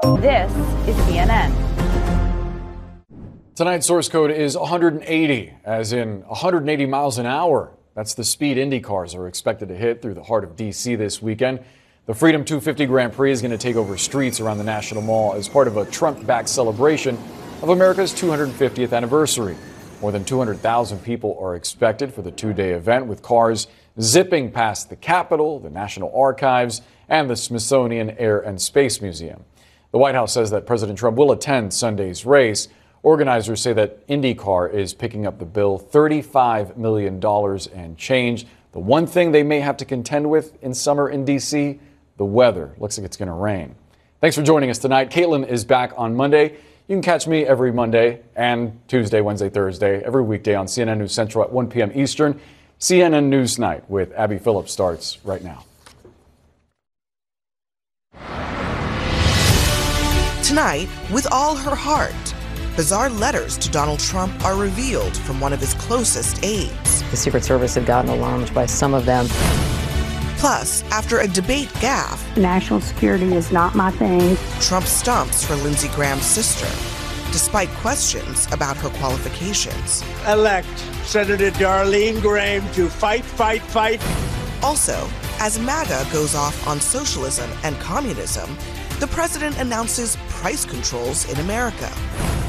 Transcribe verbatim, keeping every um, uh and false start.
This is C N N. Tonight's source code is one hundred eighty, as in one hundred eighty miles an hour. That's the speed Indy cars are expected to hit through the heart of D C this weekend. The Freedom two fifty Grand Prix is going to take over streets around the National Mall as part of a Trump-backed celebration of America's two hundred fiftieth anniversary. More than two hundred thousand people are expected for the two-day event, with cars zipping past the Capitol, the National Archives, and the Smithsonian Air and Space Museum. The White House says that President Trump will attend Sunday's race. Organizers say that IndyCar is picking up the bill thirty-five million dollars and change. The one thing they may have to contend with in summer in D C, the weather. Looks like it's going to rain. Thanks for joining us tonight. Caitlin is back on Monday. You can catch me every Monday and Tuesday, Wednesday, Thursday, every weekday on C N N News Central at one p.m. Eastern. C N N News Night with Abby Phillips starts right now. Tonight, with all her heart, bizarre letters to Donald Trump are revealed from one of his closest aides. The Secret Service had gotten alarmed by some of them. Plus, after a debate gaffe, national security is not my thing. Trump stumps for Lindsey Graham's sister, despite questions about her qualifications. Elect Senator Darlene Graham to fight, fight, fight. Also, as MAGA goes off on socialism and communism, the president announces price controls in America.